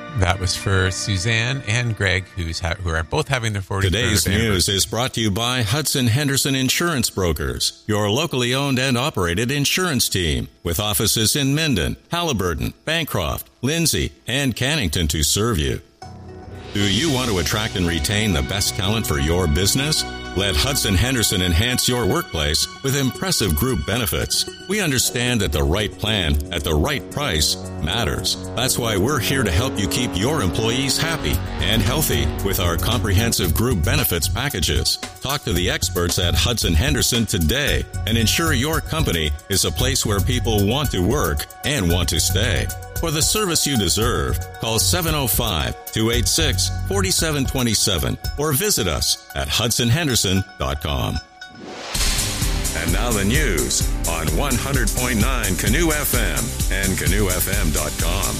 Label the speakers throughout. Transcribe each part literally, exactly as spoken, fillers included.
Speaker 1: That was for Suzanne and Greg, who's ha- who are both having their fortieth
Speaker 2: Today's news is brought to you by Hudson Henderson Insurance Brokers, your locally owned and operated insurance team, with offices in Minden, Halliburton, Bancroft, Lindsay, and Cannington to serve you. Do you want to attract and retain the best talent for your business? Let Hudson Henderson enhance your workplace with impressive group benefits. We understand that the right plan at the right price matters. That's why we're here to help you keep your employees happy and healthy with our comprehensive group benefits packages. Talk to the experts at Hudson Henderson today and ensure your company is a place where people want to work and want to stay. For the service you deserve, call seven oh five, two eight six, four seven two seven or visit us at hudson henderson dot com. And now the news on one hundred point nine Canoe F M and canoe f m dot com.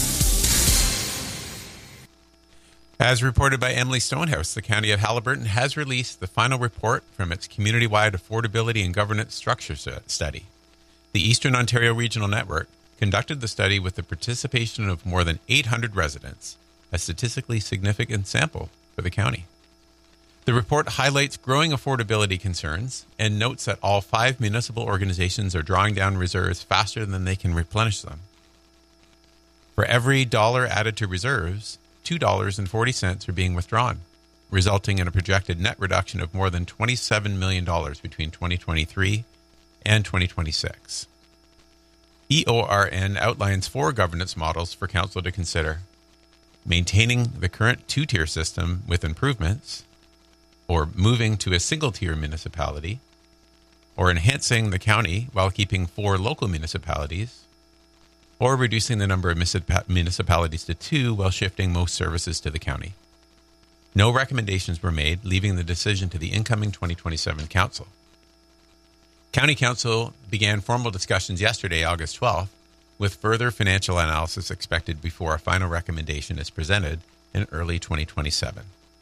Speaker 1: As reported by Emily Stonehouse, the County of Halliburton has released the final report from its community-wide affordability and governance structure study. The Eastern Ontario Regional Network conducted the study with the participation of more than eight hundred residents, a statistically significant sample for the county. The report highlights growing affordability concerns and notes that all five municipal organizations are drawing down reserves faster than they can replenish them. For every dollar added to reserves, two dollars and forty cents are being withdrawn, resulting in a projected net reduction of more than twenty-seven million dollars between twenty twenty-three and twenty twenty-six. E O R N outlines four governance models for Council to consider: maintaining the current two-tier system with improvements, or moving to a single-tier municipality, or enhancing the county while keeping four local municipalities, or reducing the number of municipalities to two while shifting most services to the county. No recommendations were made, leaving the decision to the incoming twenty twenty-seven Council. County Council began formal discussions yesterday, August twelfth, with further financial analysis expected before a final recommendation is presented in early twenty twenty-seven.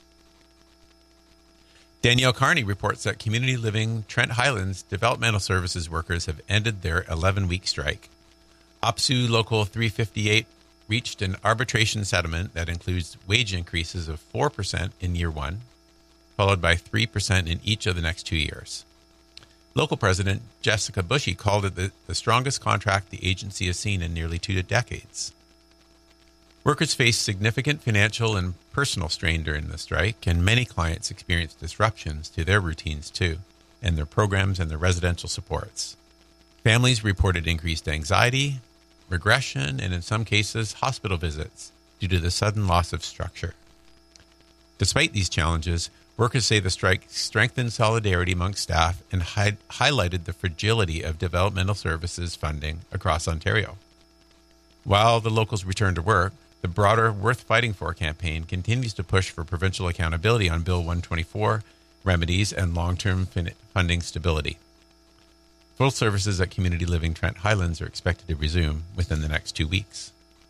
Speaker 1: Danielle Carney reports that Community Living Trent Highlands developmental services workers have ended their eleven-week strike. O P S U Local three fifty-eight reached an arbitration settlement that includes wage increases of four percent in year one, followed by three percent in each of the next two years. Local President Jessica Bushy called it the, the strongest contract the agency has seen in nearly two decades. Workers face significant financial and personal strain during the strike, and many clients experience disruptions to their routines too, and their programs and their residential supports. Families reported increased anxiety, regression, and in some cases, hospital visits due to the sudden loss of structure. Despite these challenges, workers say the strike strengthened solidarity amongst staff and hi- highlighted the fragility of developmental services funding across Ontario. While the locals return to work, the broader Worth Fighting For campaign continues to push for provincial accountability on Bill one twenty-four, remedies, and long-term fin- funding stability. Full services at Community Living Trent Highlands are expected to resume within the next two weeks.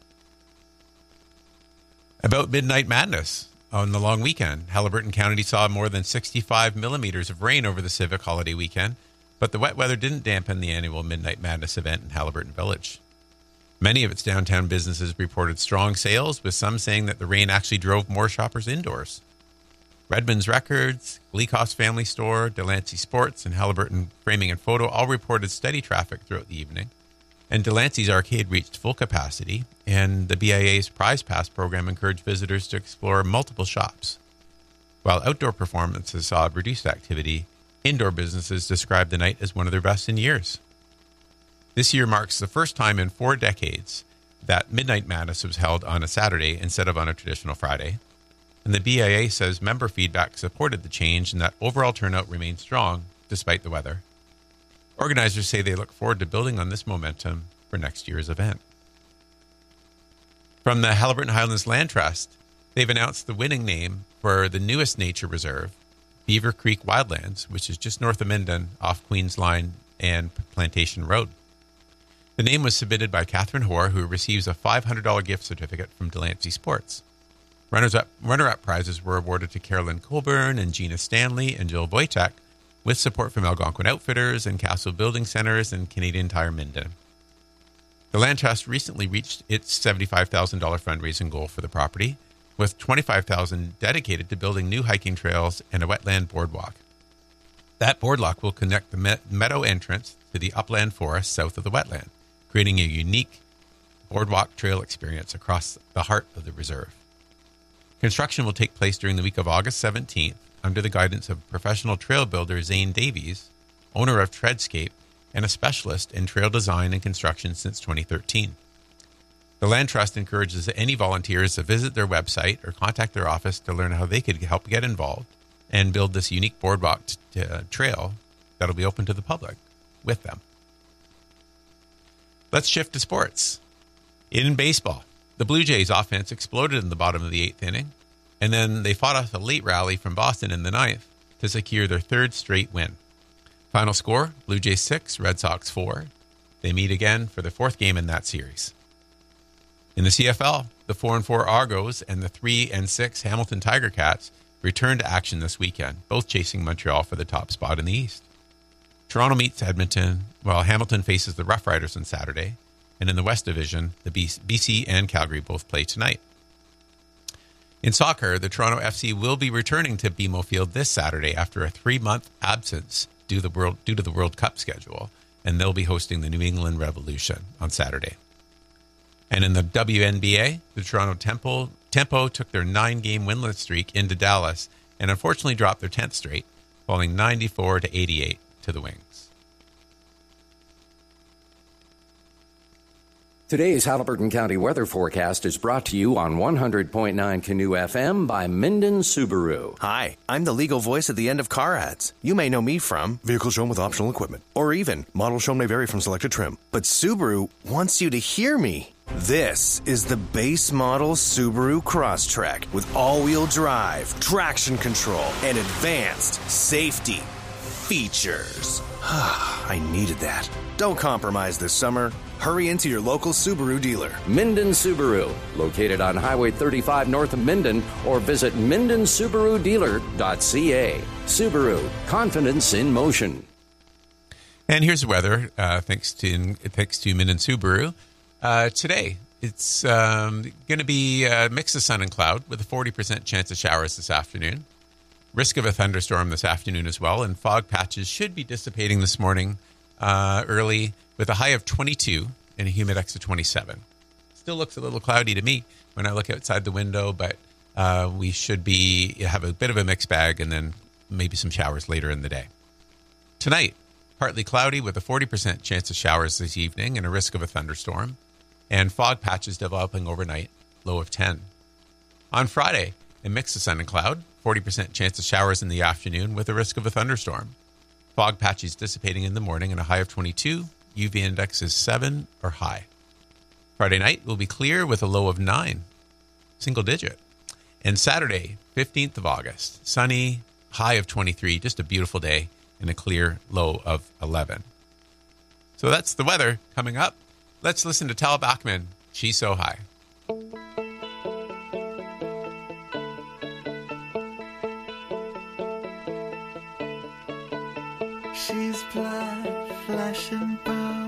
Speaker 1: About Midnight Madness. On the long weekend, Halliburton County saw more than sixty-five millimeters of rain over the civic holiday weekend, but the wet weather didn't dampen the annual Midnight Madness event in Halliburton Village. Many of its downtown businesses reported strong sales, with some saying that the rain actually drove more shoppers indoors. Redmond's Records, Gleekos Family Store, Delancey Sports, and Halliburton Framing and Photo all reported steady traffic throughout the evening, and Delancey's Arcade reached full capacity, and the B I A's Prize Pass program encouraged visitors to explore multiple shops. While outdoor performances saw reduced activity, indoor businesses described the night as one of their best in years. This year marks the first time in four decades that Midnight Madness was held on a Saturday instead of on a traditional Friday, and the B I A says member feedback supported the change and that overall turnout remained strong despite the weather. Organizers say they look forward to building on this momentum for next year's event. From the Halliburton Highlands Land Trust, they've announced the winning name for the newest nature reserve, Beaver Creek Wildlands, which is just north of Minden off Queens Line and Plantation Road. The name was submitted by Catherine Hoare, who receives a five hundred dollars gift certificate from Delancey Sports. Runners-up, runner-up prizes were awarded to Carolyn Colburn and Gina Stanley and Jill Wojtek, with support from Algonquin Outfitters and Castle Building Centers and Canadian Tire Minden. The Land Trust recently reached its seventy-five thousand dollars fundraising goal for the property, with twenty-five thousand dollars dedicated to building new hiking trails and a wetland boardwalk. That boardwalk will connect the meadow entrance to the upland forest south of the wetland, creating a unique boardwalk trail experience across the heart of the reserve. Construction will take place during the week of August seventeenth under the guidance of professional trail builder Zane Davies, owner of Treadscape, and a specialist in trail design and construction since twenty thirteen. The Land Trust encourages any volunteers to visit their website or contact their office to learn how they could help get involved and build this unique boardwalk t- t- uh, trail that'll be open to the public with them. Let's shift to sports. In baseball, the Blue Jays offense exploded in the bottom of the eighth inning, and then they fought off a late rally from Boston in the ninth to secure their third straight win. Final score, Blue Jays six, Red Sox four. They meet again for the fourth game in that series. In the C F L, the four and four Argos and the three and six Hamilton Tiger Cats returned to action this weekend, both chasing Montreal for the top spot in the East. Toronto meets Edmonton, while Hamilton faces the Rough Riders on Saturday, and in the West Division, the B C and Calgary both play tonight. In soccer, the Toronto F C will be returning to B M O Field this Saturday after a three-month absence due, the World, due to the World Cup schedule, and they'll be hosting the New England Revolution on Saturday. And in the W N B A, the Toronto Tempo, Tempo took their nine-game winless streak into Dallas and unfortunately dropped their tenth straight, falling ninety-four to eighty-eight to the Wings.
Speaker 3: Today's Haliburton County weather forecast is brought to you on one hundred point nine Canoe F M by Minden Subaru.
Speaker 4: Hi, I'm the legal voice at the end of car ads. You may know me from vehicles shown with optional equipment, or even models shown may vary from selected trim. But Subaru wants you to hear me. This is the base model Subaru Crosstrek with all-wheel drive, traction control, and advanced safety features. I needed that. Don't compromise this summer. Hurry into your local Subaru dealer.
Speaker 3: Minden Subaru, located on Highway thirty-five north of Minden, or visit minden subaru dealer dot c a. Subaru, confidence in motion.
Speaker 1: And here's the weather, uh, thanks to thanks to Minden Subaru. Uh, today, it's um, going to be a mix of sun and cloud with a forty percent chance of showers this afternoon. Risk of a thunderstorm this afternoon as well, and fog patches should be dissipating this morning uh, early with a high of twenty-two and a humidex of twenty-seven. Still looks a little cloudy to me when I look outside the window, but uh, we should be have a bit of a mixed bag and then maybe some showers later in the day. Tonight, partly cloudy with a forty percent chance of showers this evening and a risk of a thunderstorm, and fog patches developing overnight, low of ten. On Friday, a mix of sun and cloud, forty percent chance of showers in the afternoon with a risk of a thunderstorm. Fog patches dissipating in the morning and a high of twenty-two. U V index is seven or high. Friday night will be clear with a low of nine, single digit. And Saturday, fifteenth of August, sunny, high of twenty-three, just a beautiful day, and a clear low of eleven. So that's the weather coming up. Let's listen to Tal Bachman, She's So High.
Speaker 5: She's black, flashing